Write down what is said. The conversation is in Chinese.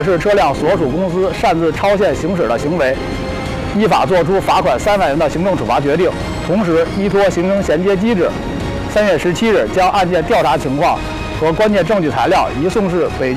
是车辆所属公司擅自超限行驶的行为，依法作出罚款3万元的行政处罚决定。同时，依托行政衔接机制，3月17日将案件调查情况和关键证据材料移送至北京。